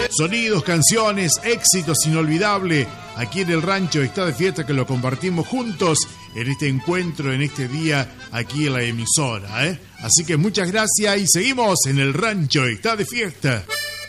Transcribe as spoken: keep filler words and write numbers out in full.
Sonidos, canciones, éxitos inolvidables. Aquí en el Rancho Está de Fiesta, que lo compartimos juntos en este encuentro, en este día, aquí en la emisora, ¿eh? Así que muchas gracias y seguimos en el Rancho Está de Fiesta.